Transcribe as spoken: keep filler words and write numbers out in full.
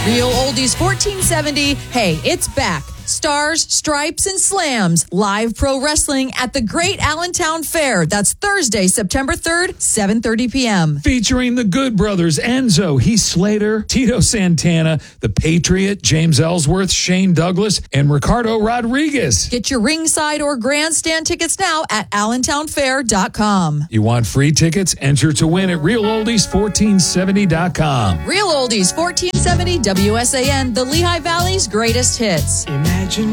Real Oldies fourteen seventy. Hey, it's back. Stars, Stripes, and Slams. Live pro wrestling at the Great Allentown Fair. That's Thursday, September third, seven thirty p.m. Featuring the Good Brothers, Enzo, Heath Slater, Tito Santana, The Patriot, James Ellsworth, Shane Douglas, and Ricardo Rodriguez. Get your ringside or grandstand tickets now at allentown fair dot com. You want free tickets? Enter to win at real oldies fourteen seventy dot com. Real Oldies fourteen seventy W S A N, the Lehigh Valley's greatest hits. Imagine